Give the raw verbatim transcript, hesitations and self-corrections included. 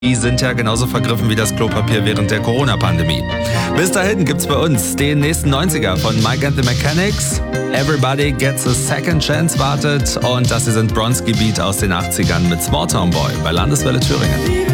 Die sind ja genauso vergriffen wie das Klopapier während der Corona-Pandemie. Bis dahin gibt's bei uns den nächsten neunziger von Mike and the Mechanics. Everybody Gets a Second Chance wartet und das hier sind Bronski Beat aus den achtzigern mit Small Town Boy bei Landeswelle Thüringen.